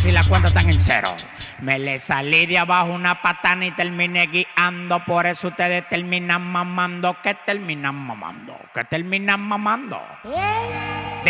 si la cuenta están en cero. Me le salí de abajo una patana y terminé guiando. Por eso ustedes terminan mamando. Que terminan mamando. Que terminan mamando.